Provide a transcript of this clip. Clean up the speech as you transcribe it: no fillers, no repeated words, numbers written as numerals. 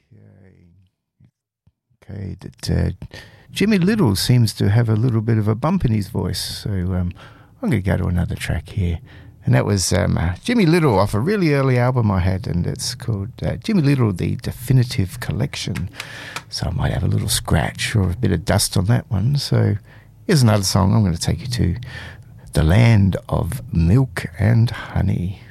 Okay, that Jimmy Little seems to have a little bit of a bump in his voice, so I'm going to go to another track here. And that was Jimmy Little off a really early album I had, and it's called Jimmy Little, The Definitive Collection. So I might have a little scratch or a bit of dust on that one. So here's another song I'm going to take you to, The Land of Milk and Honey.